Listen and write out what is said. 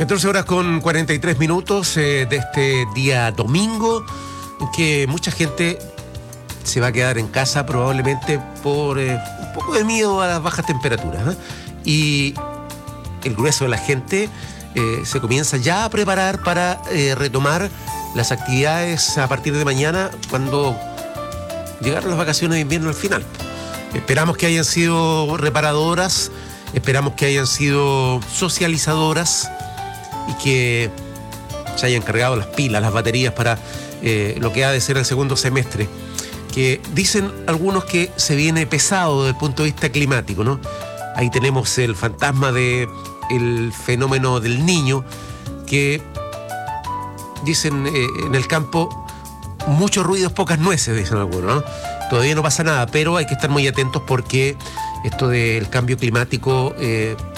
14 horas con 43 minutos de este día domingo, en que mucha gente se va a quedar en casa probablemente por un poco de miedo a las bajas temperaturas, ¿eh? Y el grueso de la gente se comienza ya a preparar para retomar las actividades a partir de mañana, cuando llegaron las vacaciones de invierno al final. Esperamos que hayan sido reparadoras, esperamos que hayan sido socializadoras y que se hayan cargado las pilas, las baterías para lo que ha de ser el segundo semestre, que dicen algunos que se viene pesado desde el punto de vista climático, ¿no? Ahí tenemos el fantasma del fenómeno del Niño, que dicen en el campo, muchos ruidos, pocas nueces, dicen algunos, ¿no? Todavía no pasa nada, pero hay que estar muy atentos porque esto del cambio climático